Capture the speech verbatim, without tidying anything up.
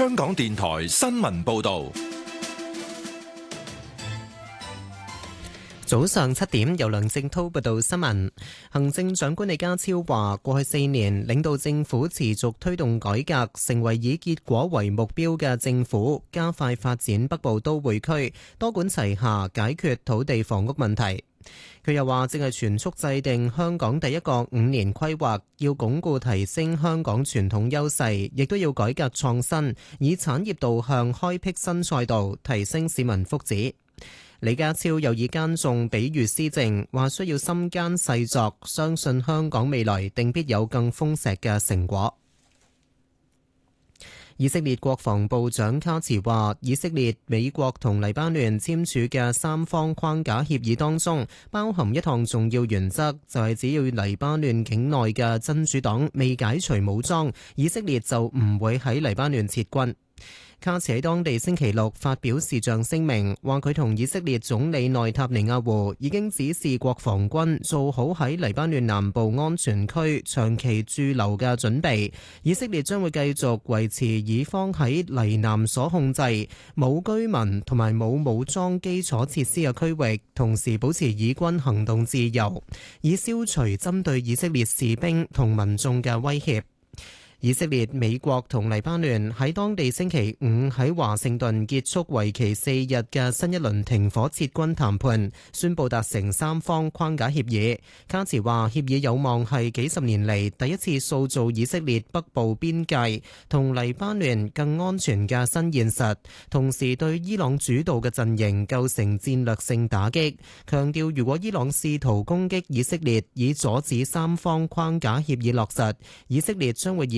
香港電台新聞報道。 早上七點，由梁正濤報道新聞。行政長官李家超話，過去四年領導政府持續推動改革，成為以結果為目標嘅政府，加快發展北部都會區，多管齊下解決土地房屋問題。佢又話，正係全速制定香港第一個五年規劃，要鞏固提升香港傳統優勢，亦都要改革創新，以產業導向開闢新賽道，提升市民福祉。李家超又以耕種比喻施政，話需要心耕細作，相信香港未來定必有更豐碩嘅成果。以色列國防部長卡茨話，以色列、美國同黎巴嫩簽署嘅三方框架協議當中，包含一項重要原則，就係只要黎巴嫩境內嘅真主黨未解除武裝，以色列就唔會喺黎巴嫩撤軍。卡茨喺當地星期六發表視像聲明，話佢同以色列總理內塔尼亞胡已經指示國防軍做好喺黎巴嫩南部安全區長期駐留嘅準備。以色列將會繼續維持以方喺黎南所控制冇居民同埋冇武裝基礎設施嘅區域，同時保持以軍行動自由，以消除針對以色列士兵同民眾嘅威脅。以色列、美國同黎巴嫩喺當地星期五喺華盛頓結束為期四日嘅新一輪停火撤軍談判，宣布達成三方框架協議。卡茨話，協議有望係幾十年嚟第一次塑造以色列北部邊界同黎巴嫩更安全嘅新現實，同時對伊朗主導嘅陣營構成戰略性打擊，強調如果伊朗試圖攻擊以色列以阻止三方框架協議落實，以色列將會以